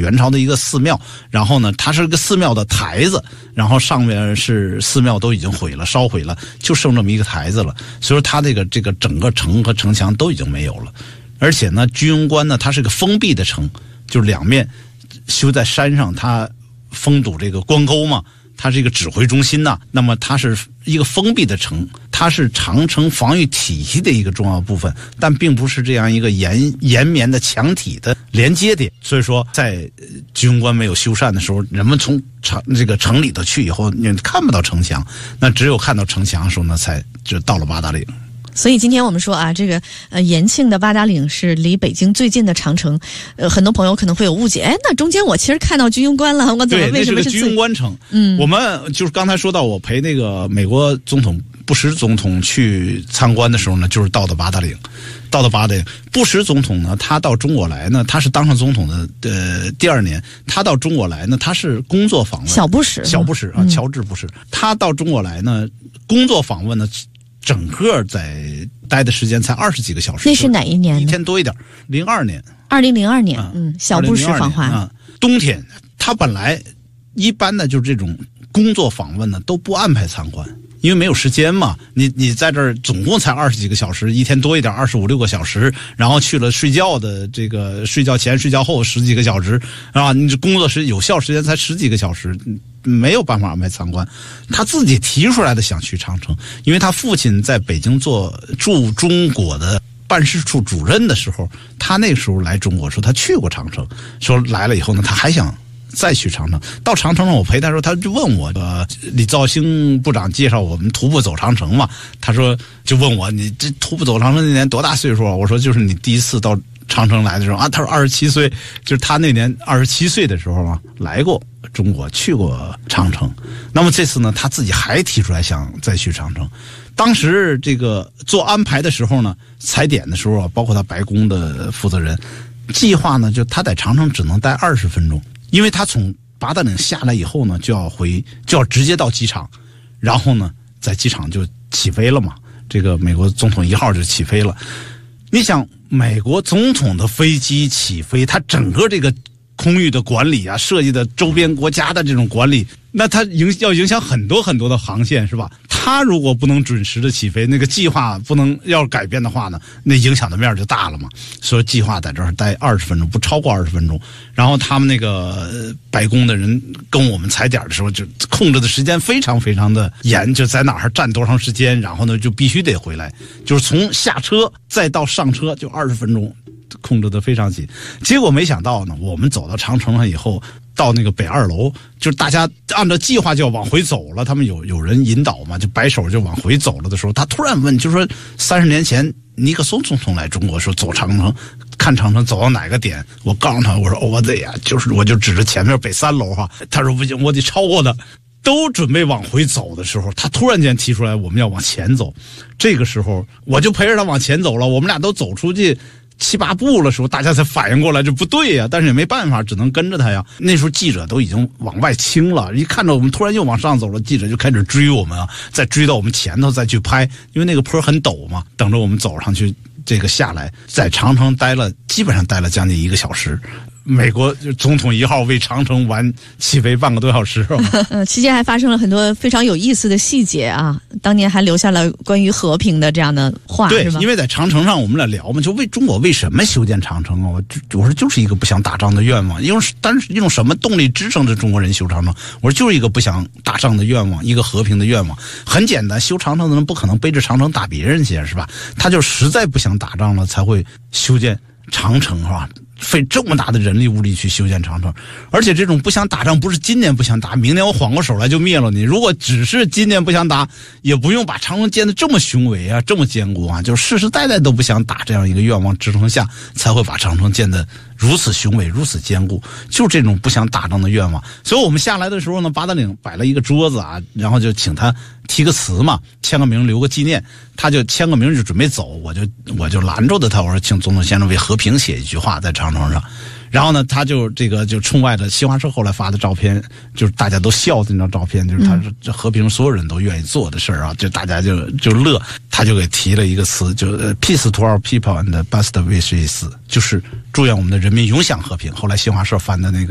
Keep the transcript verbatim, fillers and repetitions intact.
元朝的一个寺庙，然后呢，它是个寺庙的台子，然后上面是寺庙都已经毁了，烧毁了，就剩这么一个台子了。所以说，它这个这个整个城和城墙都已经没有了。而且呢，居庸关呢，它是个封闭的城，就是两面修在山上，它封堵这个关沟嘛。它是一个指挥中心呐、啊，那么它是一个封闭的城，它是长城防御体系的一个重要部分，但并不是这样一个延延绵的墙体的连接点。所以说，在居庸关没有修缮的时候，人们从城这个城里头去以后，你看不到城墙，那只有看到城墙的时候呢，才就到了八达岭。 所以今天我们说啊，这个呃延庆的八达岭是离北京最近的长城，呃，很多朋友可能会有误解，哎，那中间我其实看到居庸关了，我怎么为什么是居庸关城？嗯，我们就是刚才说到，我陪那个美国总统布什总统去参观的时候呢，就是到的八达岭，到的八达岭。布什总统呢，他到中国来呢，他是当上总统的呃第二年，他到中国来呢，他是工作访问。 小布什， 小布什啊，嗯、乔治布什，他到中国来呢，工作访问呢。整个在待的时间才二十几个小时。 那是哪一年呢？ 一天多一点，零二年。 二零零二年，嗯，小布什访华。 啊，冬天，他本来一般的就是这种工作访问呢都不安排参观，因为没有时间嘛。你你在这儿总共才二十几个小时，一天多一点，二十五六个小时，然后去了睡觉的这个睡觉前、睡觉后十几个小时啊，你这工作时有效时间才十几个小时。没有办法安排参观，他自己提出来的想去长城，因为他父亲在北京做驻中国的办事处主任的时候，他那时候来中国说他去过长城，说来了以后呢，他还想再去长城。到长城上我陪他说，他就问我，呃，李肇兴部长介绍我们徒步走长城嘛，他说就问我你这徒步走长城那年多大岁数啊？我说就是你第一次到长城来的时候啊，他说二十七岁，就是他那年二十七岁的时候啊来过中国，去过长城。那么这次呢，他自己还提出来想再去长城。当时这个做安排的时候呢，踩点的时候啊，包括他白宫的负责人计划呢，就他在长城只能待二十分钟，因为他从八达岭下来以后呢，就要回就要直接到机场，然后呢，在机场就起飞了嘛。这个美国总统一号就起飞了。你想，美国总统的飞机起飞，它整个这个空域的管理啊，设计的周边国家的这种管理，那它影要影响很多很多的航线，是吧？它如果不能准时的起飞，那个计划不能要改变的话呢，那影响的面就大了嘛。所以计划在这儿待二十分钟，不超过二十分钟。然后他们那个白宫的人跟我们踩点的时候，就控制的时间非常非常的严，就在哪儿站多长时间，然后呢就必须得回来，就是从下车再到上车就二十分钟。控制得非常紧，结果没想到呢，我们走到长城上以后，到那个北二楼，就是大家按照计划就要往回走了，他们有有人引导嘛，就摆手就往回走了的时候，他突然问，就说三十年前尼克松总统来中国说走长城，看长城走到哪个点？我告诉他，我说哦，我得呀，就是我就指着前面北三楼哈，他说不行，我得超过他。都准备往回走的时候，他突然间提出来我们要往前走，这个时候我就陪着他往前走了，我们俩都走出去七八步的时候，大家才反应过来这不对呀，但是也没办法，只能跟着他呀。那时候记者都已经往外倾了，一看到我们突然又往上走了，记者就开始追我们啊，再追到我们前头再去拍，因为那个坡很陡嘛，等着我们走上去，这个下来，在长城待了基本上待了将近一个小时。美国总统一号为长城完起飞半个多小时， 呃，期间还发生了很多非常有意思的细节啊。当年还留下了关于和平的这样的话， 对， 是吧？ 因为在长城上我们俩聊嘛，就为中国为什么修建长城啊？我我说就是一个不想打仗的愿望，因为但是用什么动力支撑着中国人修长城？我说就是一个不想打仗的愿望，一个和平的愿望。很简单，修长城的人不可能背着长城打别人去，是吧？他就实在不想打仗了，才会修建长城，是吧？费这么大的人力物力去修建长城，而且这种不想打仗不是今年不想打，明年我缓过手来就灭了你。如果只是今年不想打，也不用把长城建得这么雄伟啊，这么坚固啊，就是世世代代都不想打这样一个愿望支撑下，才会把长城建得如此雄伟，如此坚固，就这种不想打仗的愿望。所以我们下来的时候呢，八达岭摆了一个桌子啊，然后就请他提个词嘛，签个名留个纪念。他就签个名就准备走，我就我就拦住的他，我说请总统先生为和平写一句话在长城上。然后呢，他就这个就冲外的新华社后来发的照片，就是大家都笑的那张照片，就是他是这和平所有人都愿意做的事儿啊，就大家就就乐。他就给提了一个词，就 peace to our people and best wishes， 就是祝愿我们的人民永享和平。后来新华社翻的那个